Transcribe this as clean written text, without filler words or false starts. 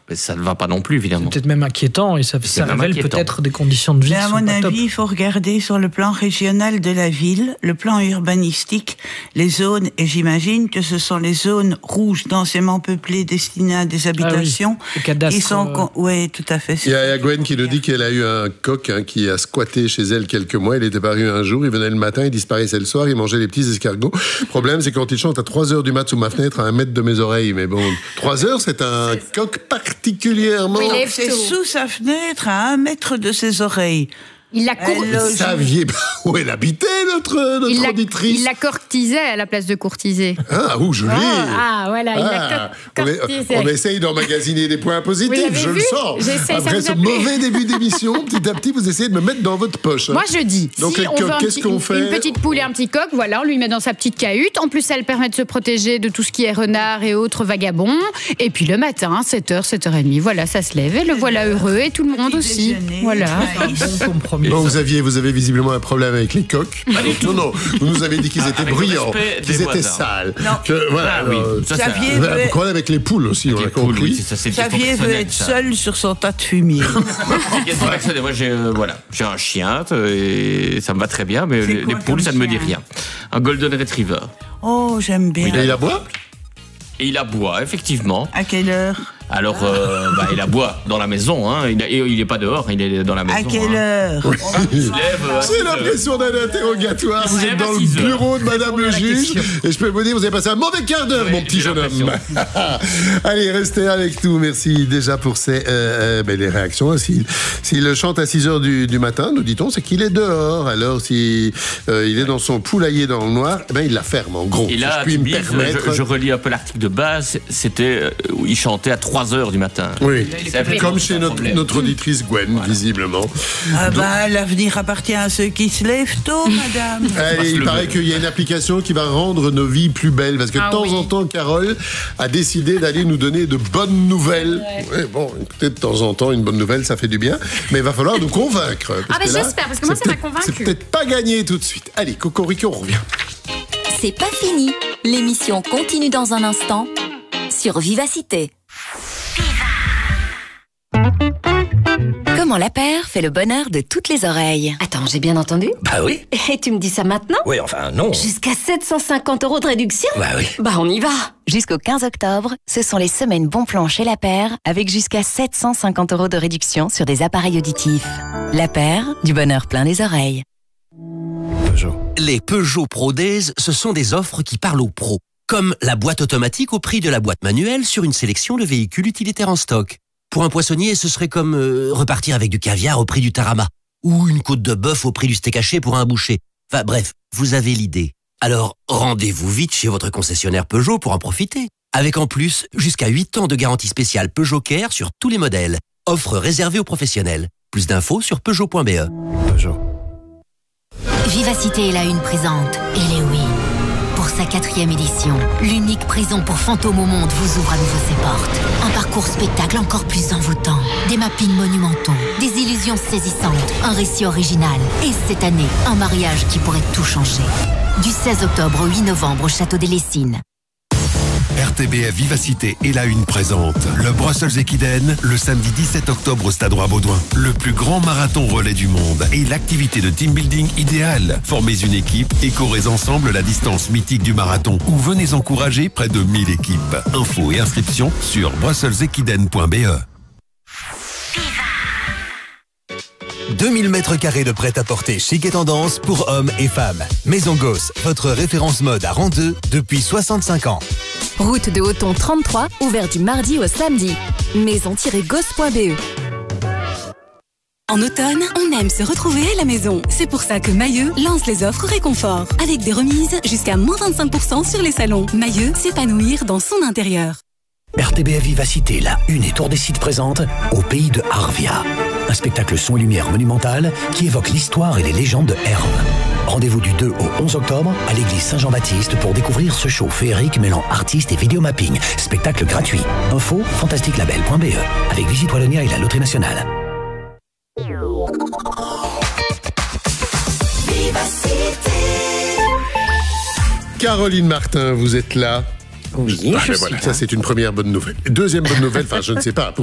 Mais ça ne va pas non plus, évidemment. C'est peut-être même inquiétant et ça révèle peut-être des conditions de vie. Mais à mon avis, il faut regarder sur le plan régional de la ville, le plan urbanistique, les zones, et j'imagine que ce sont les zones rouges densément peuplées destinées à des habitations. Le cadastre. Oui, tout à fait. Il y a Gwen qui nous dit qu'elle a eu un coq qui a squatté chez elle quelques mois. Il était paru un jour, il venait le matin, il disparaissait le soir, il mangeait les petits escargots. Le problème, c'est quand il chante à 3h du mat sous ma fenêtre, à 1 mètre de mes oreilles. Mais bon, 3h, c'est un coq particulièrement... C'est sous sa fenêtre, à 1 mètre de ses oreilles. Il l'a Vous saviez où elle habitait, notre auditrice? Il l'a courtisait à la place de courtiser. Ah, joli. Voilà, il l'a courtisé. On essaye d'emmagasiner des points positifs, je le sens. Après ce mauvais début d'émission, petit à petit, vous essayez de me mettre dans votre poche. Moi, je dis, donc, si on veut une petite poule et un petit coq, voilà, on lui met dans sa petite cahute. En plus, ça le permet de se protéger de tout ce qui est renard et autres vagabonds. Et puis le matin, 7h, 7h30, voilà, ça se lève et le voilà heureux et tout le monde aussi. Voilà. Bon compromis. Bon, vous avez visiblement un problème avec les coqs. Non, vous nous avez dit qu'ils étaient bruyants, qu'ils étaient sales. Un problème avec les poules aussi, on a compris. Xavier veut être seul sur son tas de fumier. Moi, j'ai un chien et ça me va très bien, mais les poules, ça ne me dit rien. Un Golden Retriever. Oh, j'aime bien. Et il aboie ? Et il aboie, effectivement. À quelle heure ? Alors, il aboie dans la maison, il n'est pas dehors, il est dans la maison. À quelle heure ? Il se lève. J'ai l'impression d'un interrogatoire. Vous êtes dans le bureau de Madame le juge, et je peux vous dire, vous avez passé un mauvais quart d'heure, mon petit jeune homme. Allez, restez avec nous. Merci déjà pour les réactions. S'il chante à 6h du matin, nous dit-on, c'est qu'il est dehors. Alors, si il est dans son poulailler dans le noir, il la ferme, en gros. Et là, je relis un peu l'article de base, c'était où il chantait à 3h du matin. Oui, comme chez notre auditrice Gwen, visiblement. L'avenir appartient à ceux qui se lèvent tôt, madame. Allez, il paraît qu'il y a une application qui va rendre nos vies plus belles, parce que de temps en temps, Carole a décidé d'aller nous donner de bonnes nouvelles. Ouais, bon, écoutez, de temps en temps, une bonne nouvelle, ça fait du bien, mais il va falloir nous convaincre. J'espère, parce que moi, ça m'a convaincu. C'est peut-être pas gagné tout de suite. Allez, Cocorico, on revient. C'est pas fini. L'émission continue dans un instant sur Vivacité. Comment la paire fait le bonheur de toutes les oreilles. Attends, j'ai bien entendu ? Bah oui. Et tu me dis ça maintenant ? Oui, enfin non. Jusqu'à 750 € de réduction ? Bah oui. Bah on y va. Jusqu'au 15 octobre, ce sont les semaines bon plan chez La Paire, avec jusqu'à 750 € de réduction sur des appareils auditifs. La Paire, du bonheur plein les oreilles. Peugeot. Les Peugeot Pro Days, ce sont des offres qui parlent aux pros. Comme la boîte automatique au prix de la boîte manuelle sur une sélection de véhicules utilitaires en stock. Pour un poissonnier, ce serait comme repartir avec du caviar au prix du tarama. Ou une côte de bœuf au prix du steak haché pour un boucher. Enfin bref, vous avez l'idée. Alors, rendez-vous vite chez votre concessionnaire Peugeot pour en profiter. Avec en plus, jusqu'à 8 ans de garantie spéciale Peugeot Care sur tous les modèles. Offre réservée aux professionnels. Plus d'infos sur Peugeot.be. Peugeot. Vivacité est la une présente. Et les oui. Pour sa 4e édition, l'unique prison pour fantômes au monde vous ouvre à nouveau ses portes. Un parcours spectacle encore plus envoûtant, des mappings monumentaux, des illusions saisissantes, un récit original. Et cette année, un mariage qui pourrait tout changer. Du 16 octobre au 8 novembre au Château des Lessines. RTBF Vivacité est la une présente. Le Brussels Equiden, le samedi 17 octobre au Stade Roi-Baudouin. Le plus grand marathon relais du monde et l'activité de team building idéale. Formez une équipe et courez ensemble la distance mythique du marathon ou venez encourager près de 1000 équipes. Infos et inscriptions sur brusselsequiden.be. 2000 mètres carrés de prêt-à-porter chic et tendance pour hommes et femmes. Maison Gosse, votre référence mode à Randeux depuis 65 ans. Route de Hoton 33, ouvert du mardi au samedi. maison-gosse.be. En automne, on aime se retrouver à la maison. C'est pour ça que Mailleux lance les offres réconfort, avec des remises jusqu'à moins 25% sur les salons. Mailleux, s'épanouir dans son intérieur. RTBF Vivacité, la une et Tour des Sites présente Au pays de Arvia. Un spectacle son et lumière monumental qui évoque l'histoire et les légendes de Herve. Rendez-vous du 2 au 11 octobre à l'église Saint-Jean-Baptiste pour découvrir ce show féerique mêlant artistes et vidéomapping. Spectacle gratuit. Info fantastiquelabel.be avec Visite Wallonia et la Loterie Nationale. Caroline Martin, vous êtes là. Oui, voilà, ça c'est une première bonne nouvelle. Deuxième bonne nouvelle, enfin je ne sais pas.